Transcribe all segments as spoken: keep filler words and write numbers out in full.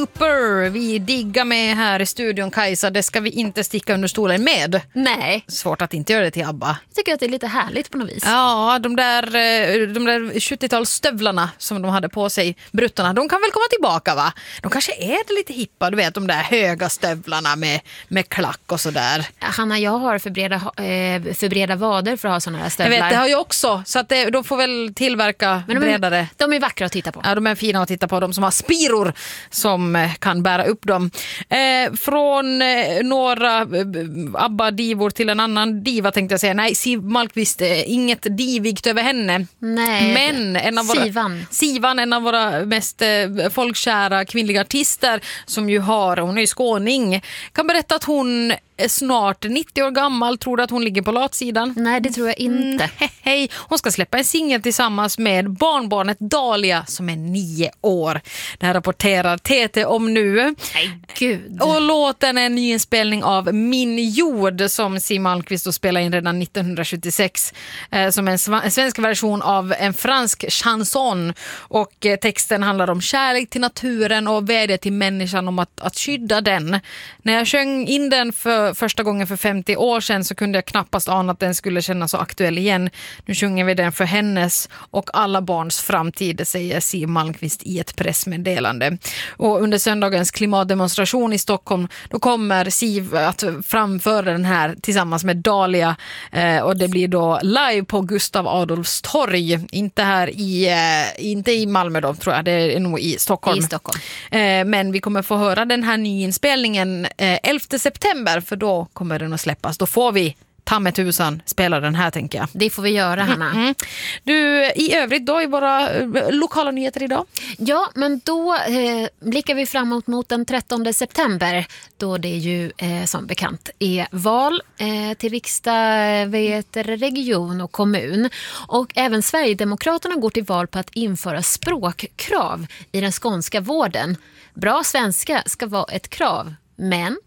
Cooper. Vi diggar med här i studion, Kajsa. Det ska vi inte sticka under stolen med. Nej. Svårt att inte göra det till ABBA. Jag tycker att det är lite härligt på något vis. Ja, de där, de där sjuttiotalsstövlarna som de hade på sig, bruttorna, de kan väl komma tillbaka, va? De kanske är det lite hippa, du vet, de där höga stövlarna med, med klack och sådär. Hanna, jag har för breda, eh, för breda vader för att ha såna här stövlar. Jag vet, det har jag också. Så att det, de får väl tillverka Men de bredare. Är, de är vackra att titta på. Ja, de är fina att titta på. De som har spiror som kan bära upp dem. Eh, från eh, några eh, ABBA-divor till en annan diva tänkte jag säga. Nej, Siv Malmkvist, eh, inget divigt över henne. Nej, Men en av våra, Sivan. Sivan, en av våra mest eh, folkkära kvinnliga artister som ju har, hon är ju skåning, kan berätta att hon är snart nittio år gammal. Tror du att hon ligger på latsidan? Nej, det tror jag inte. Mm, hej. Hon ska släppa en singel tillsammans med barnbarnet Dahlia som är nio år. Det här rapporterar T T om nu. Nej, gud. Och låten är en nyinspelning av Min jord som Siv Malmkvist spelade in redan nittonhundrasjuttiosex eh, som en, sv- en svensk version av en fransk chanson. Och eh, texten handlar om kärlek till naturen och vädjar till människan om att, att skydda den. När jag sjöng in den för första gången för femtio år sedan så kunde jag knappast ana att den skulle kännas så aktuell igen. Nu sjunger vi den för hennes och alla barns framtid, säger Siv Malmkvist i ett pressmeddelande. Och under söndagens klimatdemonstration i Stockholm då kommer Siv att framföra den här tillsammans med Dahlia eh, och det blir då live på Gustav Adolfs torg. Inte här i, eh, inte i Malmö då, tror jag. Det är nog i Stockholm. I Stockholm. Eh, men vi kommer få höra den här nyinspelningen eh, elfte september, för då kommer den att släppas. Då får vi ta med tusan spela den här, tänker jag. Det får vi göra, Hanna. Mm. Du, i övrigt då i våra eh, lokala nyheter idag? Ja, men då eh, blickar vi framåt mot den trettonde september då det ju eh, som bekant är val eh, till riksdag, vet, region och kommun. Och även Sverigedemokraterna går till val på att införa språkkrav i den skånska vården. Bra svenska ska vara ett krav, men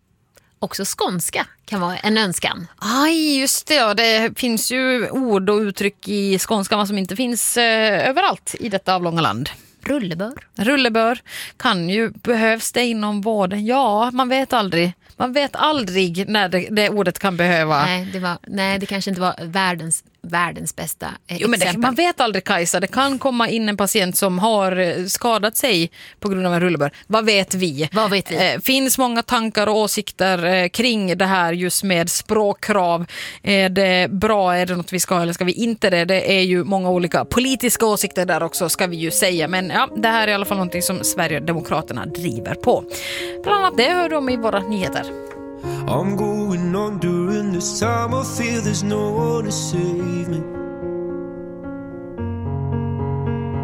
också skånska kan vara en önskan. Aj, just det. Ja. Det finns ju ord och uttryck i skånskan som inte finns eh, överallt i detta avlånga land. Rullebör. Rullebör kan ju, behövs det inom vården? Ja, man vet aldrig. Man vet aldrig när det, det ordet kan behöva. Nej, det var, nej, det kanske inte var världens, världens bästa eh, jo, men det, man vet aldrig, Kajsa. Det kan komma in en patient som har skadat sig på grund av en rullebör. Vad vet vi? Vad vet vi? Eh, finns många tankar och åsikter eh, kring det här just med språkkrav. Är det bra? Är det något vi ska eller ska vi inte det? Det är ju många olika politiska åsikter där också, ska vi ju säga. Men ja, det här är i alla fall någonting som Sverigedemokraterna driver på. Bland annat det hör de i våra nyheter. I'm going on during this time. I feel there's no one to save me.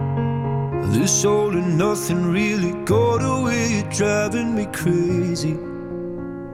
This all and nothing really got away, you're driving me crazy.